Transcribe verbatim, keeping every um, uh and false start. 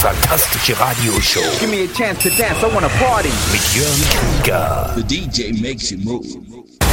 fantastische Radioshow. Give me a chance to dance, I wanna party. Mit Jörn Krieger. The D J makes you move.